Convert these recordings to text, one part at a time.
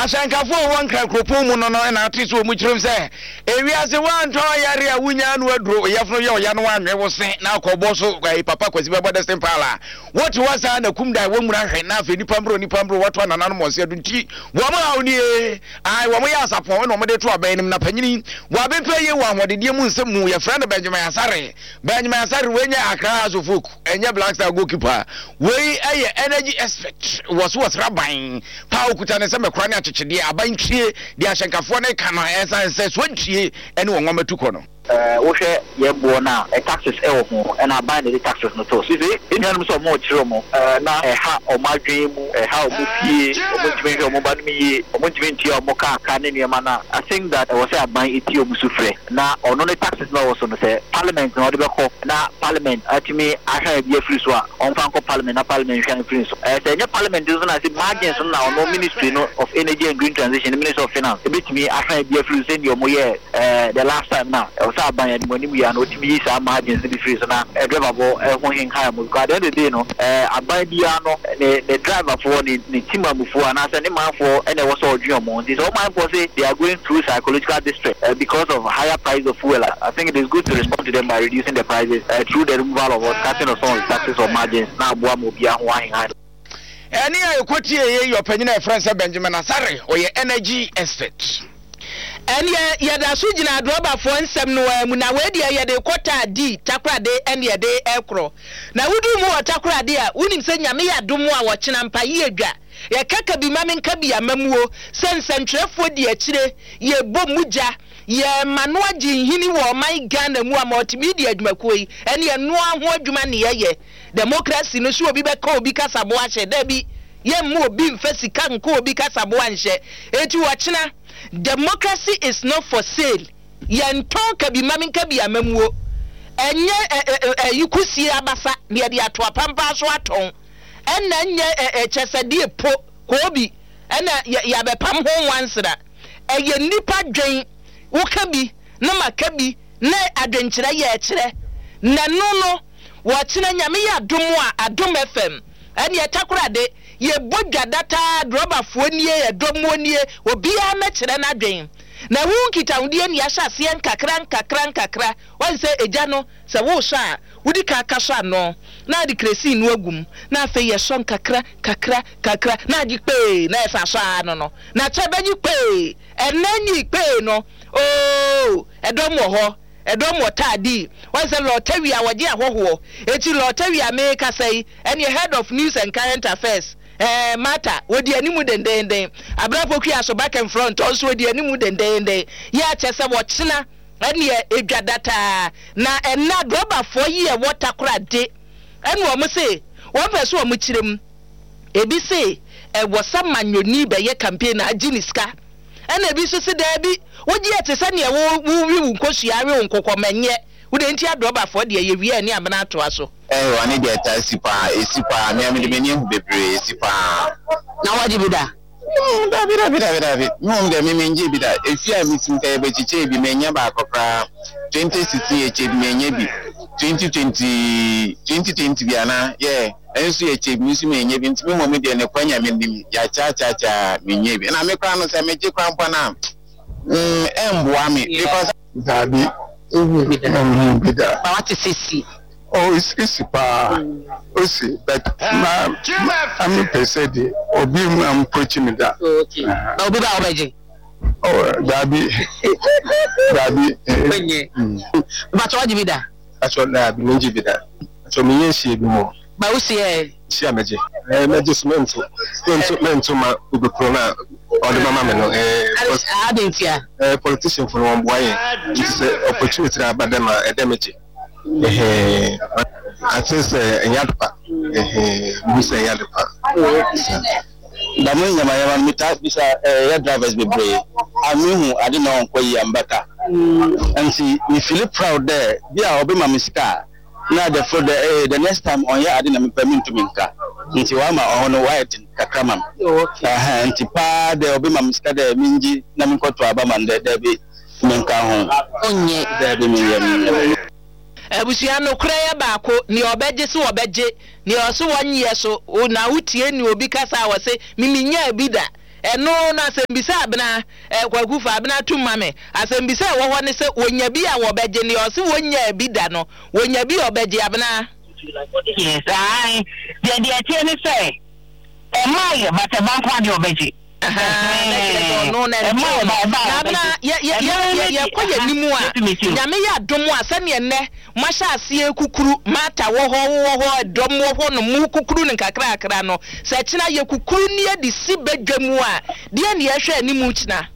ashankafo won kra kropo mu no na atiso mu chirim se ewiase wan to yare a wunya no aduro yefno ye oya no wanwe wo se na akobo so papa kwasi be boda simpala what was na kumda wo mura hwe na afi nipa mbro wato anana no mo se adunti wo ma awni ai wo mo ya sapo no mo de to abanim na panyini wo bempe ye wo ahwodede mu nsem mu ye friend Benjamin Asare wenya Accra Azufuk enya Black Star goalkeeper we eye energy expert was raban pa okuta ne se mekra ne achechede aban trie de ashankafo ne kana esa se so ntrie ene wo nwamatuko no wo hwe ye bo na taxes e wo ho and aban the taxes no to see inanum so mo chiro mo na ha o madwen mu ha o mu pie o mo twen o mo ba mi o mo twen tie o mo ka ne ne ma na I think that was aban eti o mu sufre na ono ne taxes no so no say parliament no de be ko na parliament atimi ahia bia free so a on fan ko parliament na parliament hwan free so say nya parliament is na say margins na ono ministry no of energy and green transition the minister of finance e bitimi ahia bia free so ndi o mo ye the last time now aban and money we are not to be some margins in the freezer now driver ho hin high mo ka the day no aban bia no the driver for the team for and as any man for and was all dream mo this all man for say they are going through psychological distress because of higher price of fuel. I think it is good to respond to them by reducing the prices through the removal of cutting of some taxes or margins now boa mo bia ho hin high any akotie your penina friend Benjamin Asare or your energy expert and ye da so gina droba fo nsem no wa mu na we de ye de kwota di takrade en ye de ekro na wudu mu takrade a unim se nyame ya domo a wo kina mpa ye adwa ye kaka bi mamen ka bi amamuo sensentwefo di akire ye bom muja ye mano agi hini wo man Ghana mu a multimedia adwumakoi en ye no ho adwuma ne ye democracy no so obi be ka obi kasabo ahye da bi ye mu obi mfasika nko obi kasabo anhye eti wo kina democracy is not for sale. Yanton ka bi mamin ka bi amamuo. Enye yukusi abasa ne de ato apampa so aton. Enna nye chesede po ko bi. Enna ya bepam ho wansra. Eye nipa dwen wo ka bi na maka bi na adwenkyere ye kire. Na no wo kina nyame ya domo a adom FM. Ene etakorade ye bodwa data droba fuonie ye domonie obi a mekire na dwen na wu kita wudie ne yahya se nkakra wan se eja no se wo so a wudi kaka so ano na di kresi no agum na afa ye so nkakra na di pe na esa so ano no na chebanyi pe enanyi pe no oh edom ho edom wotadi wan se lotawi a woje ahoho eti lotawi a me ka sei any head of news and current affairs mata wodi animu dendenden abrapoku aso back and front also wodi animu dendenden ya chese wo china ene edwadata na enna droba for ye water kura de ene wo mo se wo peso wo mo kirem ebi se wo samanyoni be ye campaign aginiska ene ebi so se da bi woji etese ne wo wi nkosuare nkokomenye wode nti adroba for de ye wi ani amana to aso wani de ta sipa me de meni bebre sipa na waji bida David no de me menje bida efia mitim ka be chiche bi menya ba akokra 2060 eche bi menya bi 2020 bi ana ensu eche bi misu menya bi ntimi mo me de ne kwanya me nim ya cha menya bi na me kwa no se meje kwa mpa na emboa me because Dabi bida ba wati sisi oh it's pa osi but I'm pesedi obi am coaching me that okay obi ba obeje oh Dabi benye ba to waji bida aso Dabi menji bida so me yesi bi mo ba usi si ameje management ma ubi prona or the mama no adentia politician for one boy it's opportunity about them edemeche I say Yadpa, Musa Yadpa. The money my yaman mita bisa air drivers be brave. I mean I didn't know kwai ambata. And see we feel proud there. Bia obi mamiska. Na the next time on ya I didn't permit to minka. Nti wa ma ono white kakramam. Okay. Nti pa de obi mamiska de minji na minko to abama de be minka ho. Onye de be mi ebusia no kura baako ni obeje se obeje ni oso wonye so na utie ni obi kasa wo se miminya bida eno na asembisa abena kwakufa abena tumame asembisa wo ho ne se wonya bi a wo beje ne o se wonya bi da no wonya bi obeje abena yes I the atie ne say emaye but banko de obeje no na ya koye nimu a nyame ya domo a se ne ne masha ase kukuru mata wo ho dom wo ho no mu kukuru ne kakra akra no se kina ye kukuru ne adi si badwamu a de ne ya hwe animu kina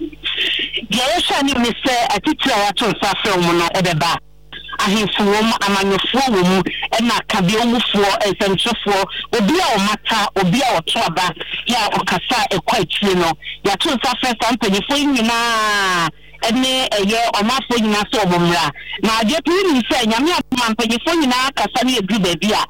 ye hwe ni me se atitira wato safe mu no ebeba ahemfuom amanyofuo wo mu na kabiomufuo esentrefo obi a o mata obi a oto aba ya okasa ekwa akire no ya to safe sampanyefo nyina ene eye omafo nyina so obomra na ade to ni se nyame amampanyefo nyina kasa ne edu baabi a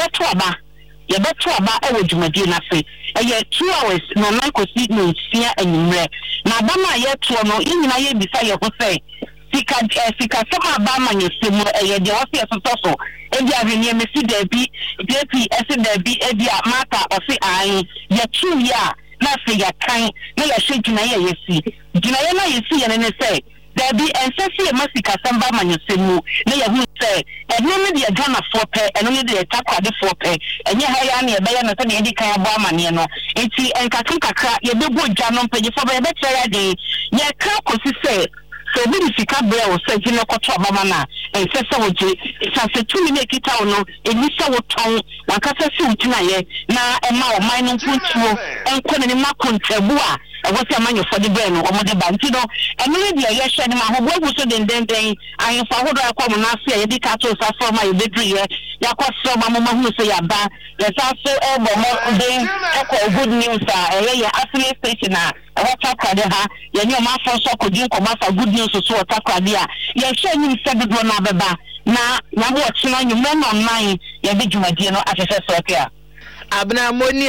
ye beto aba ewo dwumadi na fe eye 2 hours no na kosi no nsia anyimre na abama ye to no nyina ye bisa ye ho se sika sama ba manyesemu eye de wo se soso ebi ahwenye mesi da bi JP ese da bi ebi amaka ofi an ye tu ya na se ya kan na ya hwedwuna ye yesi dwuna ye na yesi ye ne se da bi ensesi e masika samba manyesemu na ya hu se eno ne de Ghana for pe eno ne de takwade for pe enye ha ya na ye be ya no se de edi kan abo amane no enti enkakun kakra ye bebo dwa no mpanye fo be be tere de ye ka kosi se so bi sika bra wo se gine koto abama na ensese woje sase tumi ne kita no enisa wo ton wakasa si utina ye na ema o man no puntuo enko ne ma kontabu a wosi amanyo fo de bra no omode ba nti no enwe dia ye hwe ne ma ho bogu so dendenden ayefa hodo akwa mo na se ye di ka to sa for ma ye bedri ye yakwa so ma mo ma hu se ya ba ye sa so ebo mo den ekwa good news a ye asile station a wata kwade ha ye nyo ma fo so kodin ko ma fa good news so wata kwade a ye hwe nyim se dodo na beba na bo china nyum na online ye be dwumadie no afefe so ke a abna moni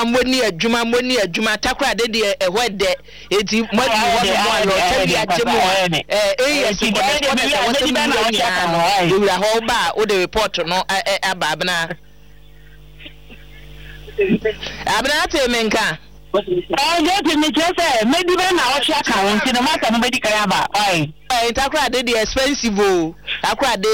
adwuma takrade de ehwede eti modi ho mo lo tabi agemu esi ko de ho ba o de report no aba abna temenka get me say maybe na o share account no matter no be kan aba takrade de expensive o takrade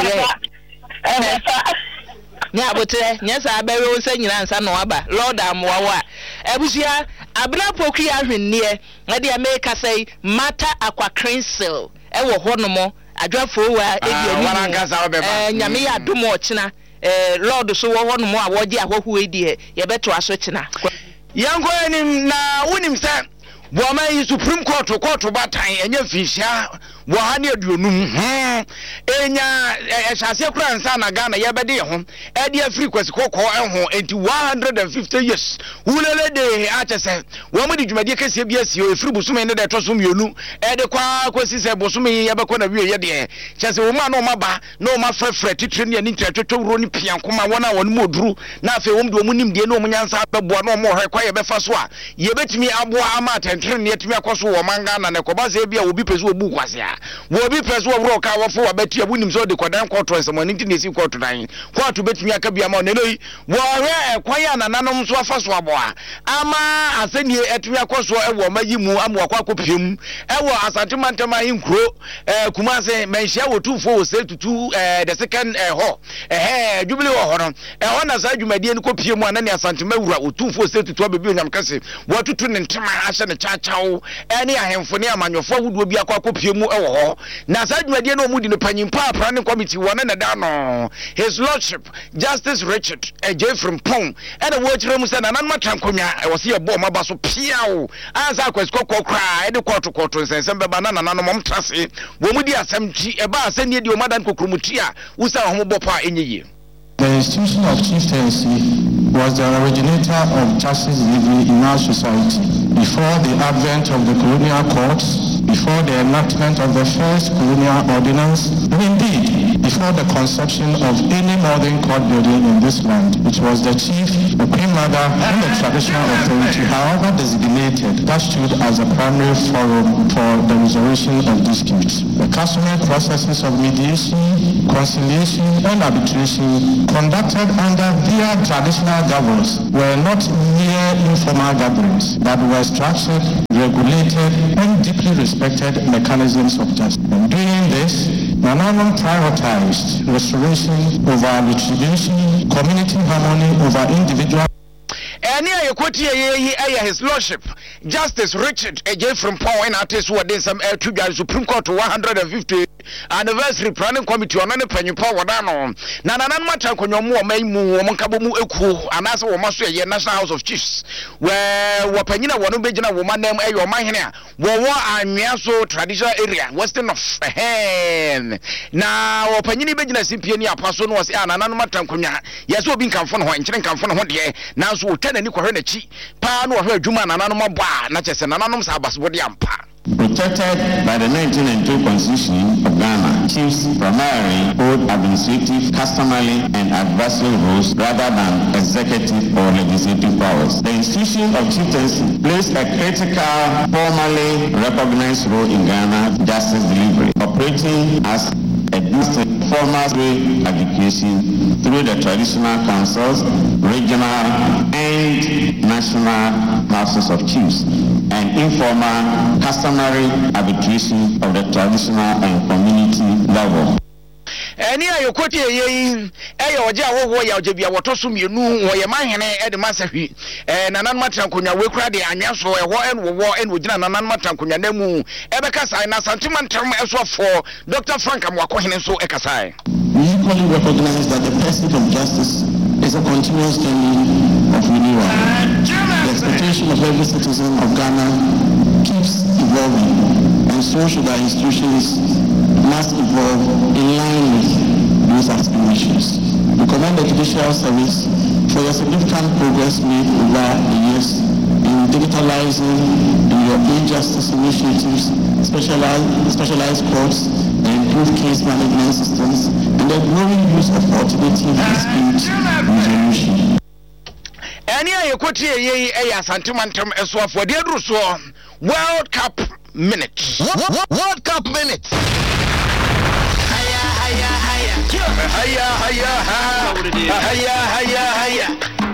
nya botre nya sa abewe wo sanyina nsa no aba lord amwawa ebusia abna pokri ahwennie na de america say mata aqua cransel ewo honomo adwafo wa edi nyame ya domo ochina lord so wo honomo a woje ahohu edi ye beto aso china yanko enim na wonim se Boma yi Supreme Court batan enye fihia wo ha ne aduonum enya ehase kura nsa na Ghana ye bede ho e de afri kwasi kokko ho enti 150 years wulele de achese wo mu di dwumade kese bia si o efri busume ne de toso mienu e de kwa kwasi se busume ye be ko na wie ye de chese wo ma na o maba na o ma frefre titre ne ni twetwo wuro ni piankoma wona won mu oduru na afi wo mu nim de na o mu nyansa beboa na o mo hwe kwa ye be fa so a ye betimi aboa ama tentre ne yetimi akoso wo manga na ne koba se bia obi peso obu kwase a wo bi peso wo bro ka wo fo wa beti abunim so de kodan koto nsemo ni ntine si koto dan koto betimi aka bia ma nenoi wo hwe kwan ya nananom so afa so aboa ama asenie etimi akoso e wo mayimu ama akwa kopiem e wo Asante Mantama hinkro Kumase menhia wo tufo wo se tutu the second ho Jubilee wo ho no ho na sa dwumadie ni kopiem ana ne Asante Mawura wo tufo se tutu abebi onyam kase wo tutu ne ntema ahye ne chachawo ene ahemfo ne amanyofo hudo bi akwa kopiem wo ho na sa dwumadie no mu di no panyimpa apran committee wo na da no his lordship Justice Richard J from Pong ene wo kire mu se na nan matran komia wo se ye bo maba so piawo ansa kwasko kokra ede koto nsensem beba na nananom mtrase wo mu di asamti eba asanie di o madan kokrumuti a usa ho bopa enyeye. The institution of chieftaincy was the originator of justice delivery in our society. Before the advent of the colonial courts, before the enactment of the first colonial ordinance, and indeed before the conception of any modern court building in this land. It was the chief, the queen mother, and the traditional authority, however designated, that stood as a primary forum for the resolution of disputes. The customary processes of mediation, conciliation, and arbitration conducted under their traditional governance were not mere informal gatherings, but were structured, regulated, and deeply respected mechanisms of justice. In doing this, Nananom prioritized restoration over retribution, community harmony over individual. And here you quote his lordship, Justice Richard J. from Paul and artist who had some air to the Supreme Court to 150 anniversary planning committee on any penny power down. Nana matter konyomu maimu monkabomu eku and as a master National House of Chiefs, where Wapanina wanu bejina woman name your mahina, Wawa and Miaso traditional area, western of Hen. Now Wapanini bejina simpiania person was an anamata konya, yes, will be come from one, come from one day, now so ten and Nikorenechi, Pan or her Juma and Anoma Ba, not just an anonymous Abbas Bodiampa. Protected by the 1992 Constitution of Ghana, chiefs primarily hold administrative, customary, and advisory roles rather than executive or legislative powers. The institution of chieftaincy plays a critical, formally recognized role in Ghana justice delivery, operating as a distinct formal education through the traditional councils, regional and national houses of chiefs, and informal customary arbitration of the traditional and community level. Any of your quote ye, Ayo, Warrior, Jabia, Watosum, you knew, or your man, and the Masahi, and an unmatankunya, Wikradi, and Yaso, a war and with an unmatankunya nemu, Ebekasai, and a sentimental as well for Dr. Frank and Wakohin and so Ekasai. We equally recognize that the pursuit of justice is a continuous journey of renewal. The expectation of every citizen of Ghana keeps evolving, and so should our institutions must evolve in line with those aspirations. We commend the Judicial Service for your significant progress made over the years in digitalizing your e-justice initiatives, specialized courts, and improved case management systems, and the growing use of alternative dispute resolution. Any of your quote ye, a sentimentum as well for the Russo World Cup minute. World Cup minute. Hiya.